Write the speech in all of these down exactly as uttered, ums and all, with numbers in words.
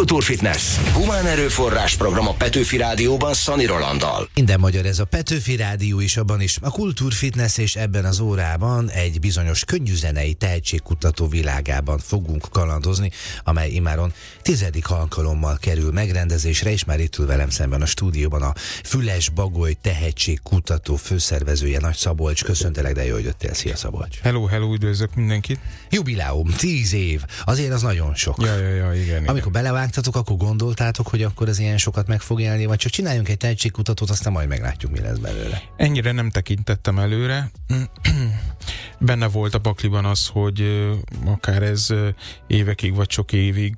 Kultúrfitness. Humán erőforrás program a Petőfi Rádióban Szani Rolanddal. Minden magyar ez a Petőfi Rádió is, abban is a Kultúrfitness, és ebben az órában egy bizonyos könnyűzenei tehetségkutató világában fogunk kalandozni, amely immáron tizedik alkalommal kerül megrendezésre, és már itt ül velem szemben a stúdióban a Füles-Bagoly tehetségkutató főszervezője, Nagy Szabolcs. Köszöntelek, de jó, hogy jöttél. Szia, Szabolcs. Hello, hello, üdvözlök mindenkit. Jubileum, tíz év, azért az nagyon sok. Ja, ja, ja, igen. Amikor igen. belevágtatok, akkor gondoltátok, hogy akkor ez ilyen sokat meg fog élni, vagy csak csináljunk egy tehetségkutatót, aztán majd meglátjuk, mi lesz belőle. Ennyire nem tekintettem előre. Benne volt a pakliban az, hogy akár ez évekig vagy sok évig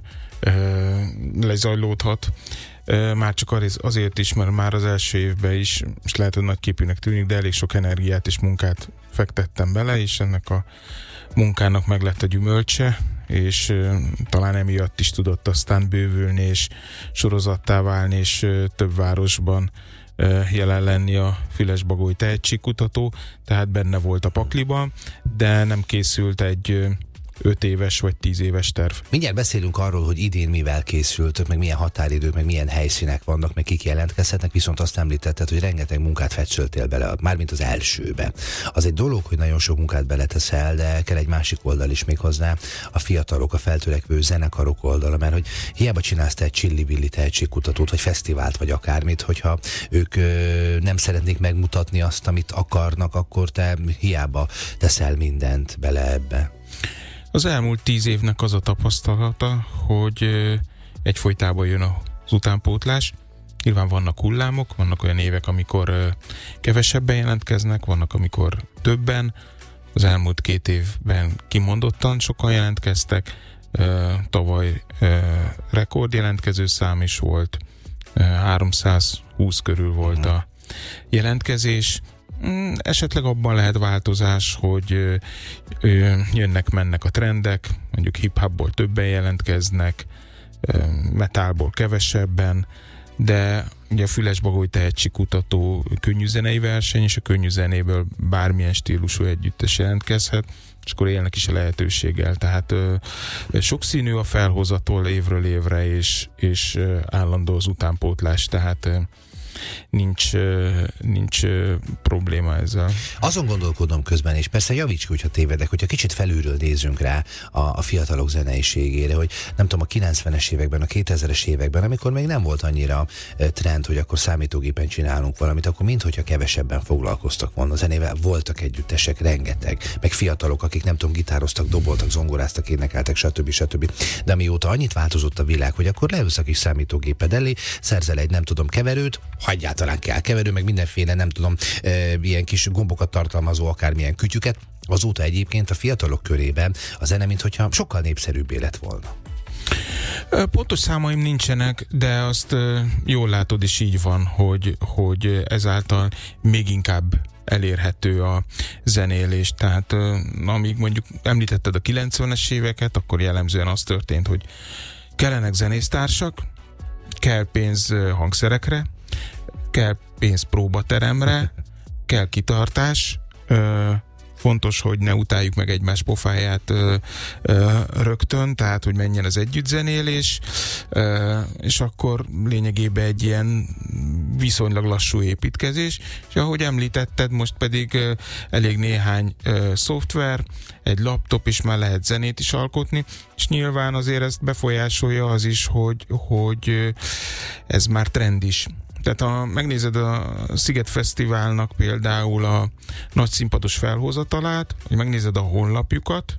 lezajlódhat. Már csak azért is, mert már az első évben is, és lehet, hogy nagyképűnek tűnik, de elég sok energiát és munkát fektettem bele, és ennek a munkának meg lett a gyümölcse, és uh, talán emiatt is tudott aztán bővülni, és sorozattá válni, és uh, több városban uh, jelen lenni a Füles-Bagoly tehetségkutató, tehát benne volt a pakliban, de nem készült egy uh, öt éves vagy tíz éves terv. Mindjárt beszélünk arról, hogy idén mivel készültök, meg milyen határidők, meg milyen helyszínek vannak, meg kik jelentkezhetnek, viszont azt említetted, hogy rengeteg munkát fetszöltél bele, mármint az elsőbe. Az egy dolog, hogy nagyon sok munkát beleteszel, de kell egy másik oldal is még hozzá, a fiatalok, a feltörekvő zenekarok oldala, mert hogy hiába csinálsz te egy csillibilli tehetségkutatót, vagy fesztivált, vagy akármit, hogyha ők ö, nem szeretnék megmutatni azt, amit akarnak, akkor te hiába teszel mindent bele ebbe. Az elmúlt tíz évnek az a tapasztalata, hogy egyfolytában jön az utánpótlás. Nyilván vannak hullámok, vannak olyan évek, amikor kevesebben jelentkeznek, vannak, amikor többen. Az elmúlt két évben kimondottan sokan jelentkeztek. Tavaly rekordjelentkező szám is volt. háromszázhúsz körül volt a jelentkezés. Esetleg abban lehet változás, hogy ö, ö, jönnek-mennek a trendek, mondjuk hip-hopból többen jelentkeznek, ö, metálból kevesebben, de ugye a Füles-Bagoly tehetségkutató könnyűzenei verseny, és a könnyűzenéből bármilyen stílusú együttes jelentkezhet, és akkor élnek is a lehetőséggel. Tehát ö, sokszínű a felhozatól évről évre, és, és ö, állandó az utánpótlás, tehát ö, nincs, nincs probléma ezzel. Azon gondolkodom közben, és persze javíts, hogyha tévedek, hogyha kicsit felülről nézünk rá a, a fiatalok zeneiségére, hogy nem tudom, a kilencvenes években, a kétezres években, amikor még nem volt annyira trend, hogy akkor számítógépen csinálunk valamit, akkor minthogyha kevesebben foglalkoztak volna a zenével. Voltak együttesek, rengeteg, meg fiatalok, akik nem tudom, gitároztak, doboltak, zongoráztak, énekeltek, stb. stb. De amióta annyit változott a világ, hogy akkor leülsz a kis számítógéped elé, szerzel egy nem tudom keverőt, ha egyáltalán kell keverő, meg mindenféle, nem tudom, e, ilyen kis gombokat tartalmazó akármilyen kütyüket. Azóta egyébként a fiatalok körében a zene, minthogyha sokkal népszerűbbé lett volna. Pontos számaim nincsenek, de azt jól látod, és így van, hogy, hogy ezáltal még inkább elérhető a zenélés. Tehát amíg mondjuk említetted a kilencvenes éveket, akkor jellemzően az történt, hogy kellenek zenésztársak, kell pénz hangszerekre, kell pénz próbateremre, kell kitartás, ö, fontos, hogy ne utáljuk meg egymás pofáját ö, ö, rögtön, tehát, hogy menjen az együttzenélés, ö, és akkor lényegében egy ilyen viszonylag lassú építkezés, és ahogy említetted, most pedig ö, elég néhány ö, szoftver, egy laptop, és már lehet zenét is alkotni, és nyilván azért ezt befolyásolja az is, hogy, hogy ez már trend is. Tehát ha megnézed a Sziget Fesztiválnak például a nagy színpados felhozatalát, hogy megnézed a honlapjukat,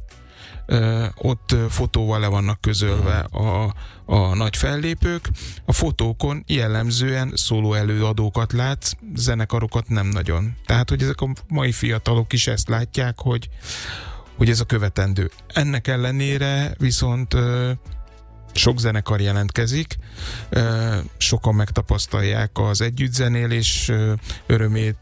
ott fotóval le vannak közölve a, a nagy fellépők. A fotókon jellemzően szóló előadókat látsz, zenekarokat nem nagyon. Tehát, hogy ezek a mai fiatalok is ezt látják, hogy, hogy ez a követendő. Ennek ellenére viszont sok zenekar jelentkezik, sokan megtapasztalják az együttzenélés örömét,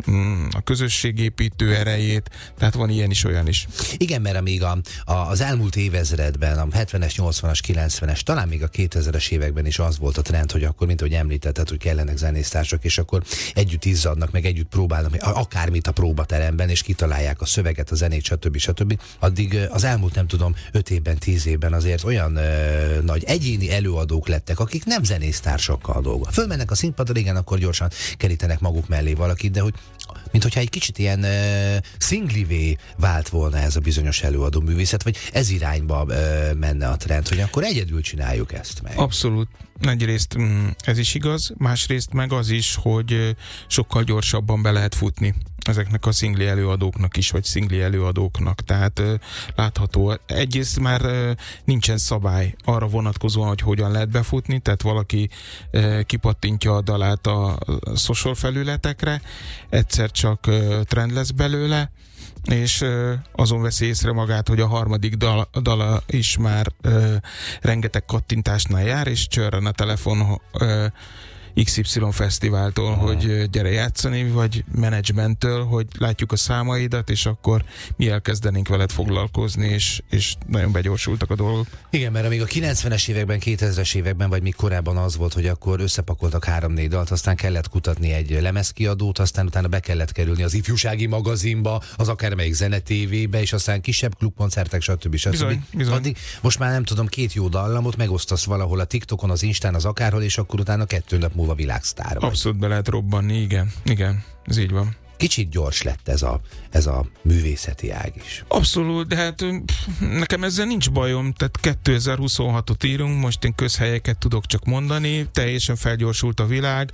a közösségépítő erejét, tehát van ilyen is, olyan is. Igen, mert amíg a, a, az elmúlt évezredben, a hetvenes, nyolcvanas, kilencvenes, talán még a kétezres években is az volt a trend, hogy akkor, mint ahogy említetted, hogy kellenek zenésztársak, és akkor együtt izzadnak, meg együtt próbálnak, akármit a próbateremben, és kitalálják a szöveget, a zenét, stb. stb. Addig az elmúlt, nem tudom, öt évben, tíz évben azért olyan ö, nagy egyéni előadók lettek, akik nem zenésztársakkal dolgoznak. Fölmennek a színpadra, igen, akkor gyorsan kerítenek maguk mellé valakit, de hogy mint hogyha egy kicsit ilyen uh, szinglivé vált volna ez a bizonyos előadó művészet, vagy ez irányba uh, menne a trend, hogy akkor egyedül csináljuk ezt meg. Abszolút. Egyrészt ez is igaz, másrészt meg az is, hogy sokkal gyorsabban be lehet futni ezeknek a szingli előadóknak is, vagy szingli előadóknak. Tehát látható, egyrészt már nincsen szabály arra vonatkozóan, hogy hogyan lehet befutni, tehát valaki kipattintja a dalát a social felületekre, egyszer csak trend lesz belőle, és azon veszi észre magát, hogy a harmadik dal, dala is már ö, rengeteg kattintásnál jár, és csörren a telefon ö, iksz ipszilon fesztiváltól, uh-huh. hogy gyere játszani, vagy menedzsmenttől, hogy látjuk a számaidat, és akkor mi elkezdenénk veled foglalkozni, és, és nagyon begyorsultak a dolgok. Igen, mert amíg a kilencvenes években, kétezres években, vagy még korábban az volt, hogy akkor összepakoltak három-négy dalt, aztán kellett kutatni egy lemezkiadót, aztán utána be kellett kerülni az ifjúsági magazinba, az akármelyik zenetévébe, és aztán kisebb klubkoncertek, stb. stb. Bizony, bizony. Addig most már nem tudom, két jó dallamot megosztasz valahol a TikTokon, az Instán, az akárhol, és akkor utána kettő nap múlva világsztár vagy. Abszolút be lehet robbanni, igen, igen, ez így van. Kicsit gyors lett ez a, ez a művészeti ág is. Abszolút, de hát nekem ezzel nincs bajom, tehát kétezer-huszonhatot írunk, most én közhelyeket tudok csak mondani, teljesen felgyorsult a világ,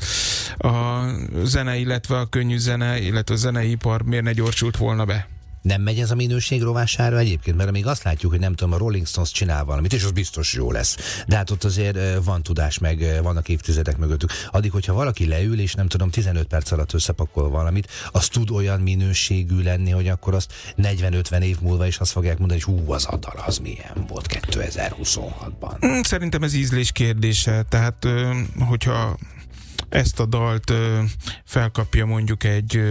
a zene, illetve a könnyű zene, illetve a zeneipar miért ne gyorsult volna be? Nem megy ez a minőség rovására egyébként, mert még azt látjuk, hogy nem tudom, a Rolling Stones csinál valamit, és az biztos jó lesz. De hát ott azért van tudás, meg vannak évtizedek mögöttük. Addig, hogyha valaki leül, és nem tudom, tizenöt perc alatt összepakol valamit, az tud olyan minőségű lenni, hogy akkor azt negyven-ötven év múlva is azt fogják mondani, hogy hú, az a dal, az milyen volt kétezer-huszonhatban. Szerintem ez ízlés kérdése, tehát hogyha ezt a dalt felkapja mondjuk egy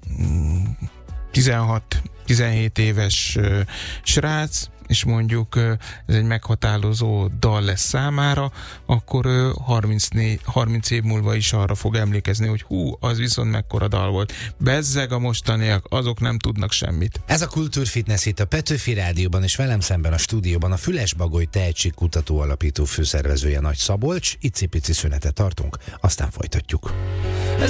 tizenhat-tizenhét éves uh, srác, és mondjuk uh, ez egy meghatározó dal lesz számára, akkor uh, harmincnégy, harminc év múlva is arra fog emlékezni, hogy hú, az viszont mekkora dal volt. Bezzeg a mostaniak, azok nem tudnak semmit. Ez a Kultúrfitness itt a Petőfi Rádióban, és velem szemben a stúdióban a Füles-Bagoly Tehetségkutató Alapító főszervezője Nagy Szabolcs. Icipici szünetet tartunk, aztán folytatjuk. Ez